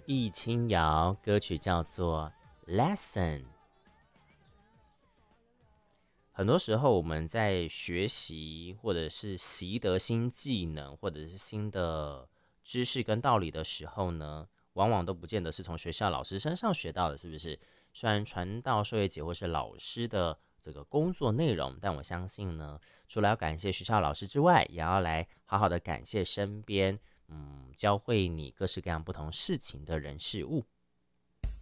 易清瑶，歌曲叫做《Lesson》。很多时候我们在学习或者是习得新技能或者是新的知识跟道理的时候呢，往往都不见得是从学校老师身上学到的，是不是？虽然传道授业解惑是老师的这个工作内容，但我相信呢，除了要感谢学校老师之外，也要来好好的感谢身边教会你各式各样不同事情的人事物。